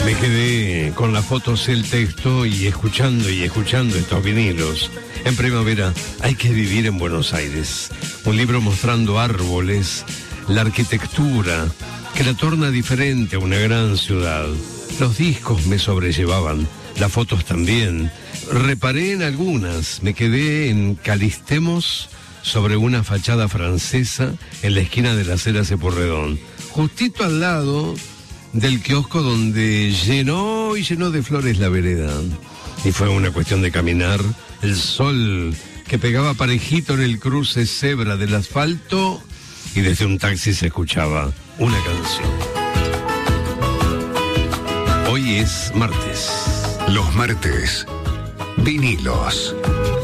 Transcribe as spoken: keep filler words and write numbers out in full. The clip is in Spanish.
Me quedé con las fotos, el texto y escuchando y escuchando estos vinilos. En primavera hay que vivir en Buenos Aires. Un libro mostrando árboles, la arquitectura, que la torna diferente a una gran ciudad. Los discos me sobrellevaban, las fotos también. Reparé en algunas, me quedé en Calistemos sobre una fachada francesa en la esquina de la acera Cepurredón, justito al lado del kiosco donde llenó y llenó de flores la vereda. Y fue una cuestión de caminar, el sol que pegaba parejito en el cruce cebra del asfalto y desde un taxi se escuchaba una canción. Hoy es martes. Los martes, vinilos.